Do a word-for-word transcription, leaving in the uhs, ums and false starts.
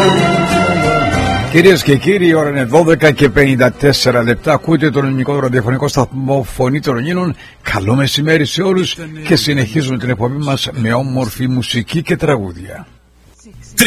Κυρίες και κύριοι, η ώρα είναι δώδεκα και πενήντα τέσσερα λεπτά. Ακούτε τον ελληνικό ραδιοφωνικό σταθμό Φωνή των Ελλήνων. Καλό μεσημέρι σε όλους και συνεχίζουμε την εκπομπή μας με όμορφη μουσική και τραγούδια.